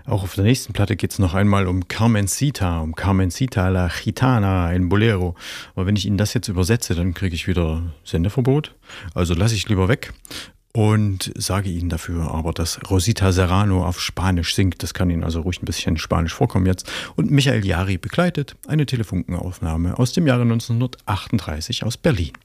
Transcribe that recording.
Auch auf der nächsten Platte geht es noch einmal um Carmencita la Gitana, ein Bolero. Aber wenn ich Ihnen das jetzt übersetze, dann kriege ich wieder Sendeverbot. Also lasse ich lieber weg und sage Ihnen dafür aber, dass Rosita Serrano auf Spanisch singt. Das kann Ihnen also ruhig ein bisschen Spanisch vorkommen jetzt. Und Michael Jari begleitet eine Telefunkenaufnahme aus dem Jahre 1938 aus Berlin.